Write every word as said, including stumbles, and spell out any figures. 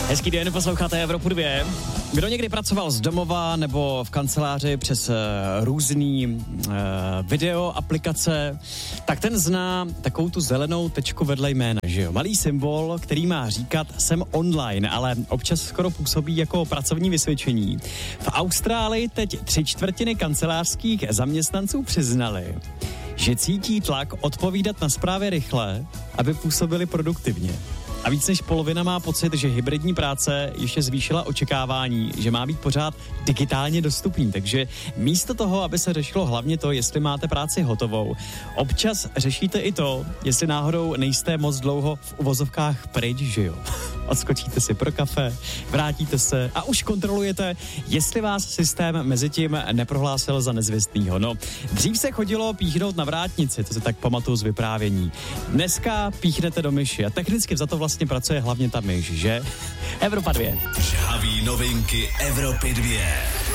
Hezký den, posloucháte Evropu dvě. Kdo někdy pracoval z domova nebo v kanceláři přes uh, různý uh, video aplikace, tak ten zná takovou tu zelenou tečku vedle jména, že jo? Malý symbol, který má říkat jsem online, ale občas skoro působí jako pracovní vysvědčení. V Austrálii teď tři čtvrtiny kancelářských zaměstnanců přiznali, že cítí tlak odpovídat na zprávy rychle, aby působili produktivně. A víc než polovina má pocit, že hybridní práce ještě zvýšila očekávání, že má být pořád digitálně dostupný. Takže místo toho, aby se řešilo hlavně to, jestli máte práci hotovou, občas řešíte i to, jestli náhodou nejste moc dlouho v uvozovkách pryč, že jo. Odskočíte si pro kafe, vrátíte se a už kontrolujete, jestli vás systém mezi tím neprohlásil za nezvěstnýho. No, dřív se chodilo píchnout na vrátnici, to se tak pamatuju z vyprávění. Dneska píchnete do myši a technicky za to vlastně pracuje hlavně ta myš, že? Evropa dvě. Žhaví novinky Evropy dvě.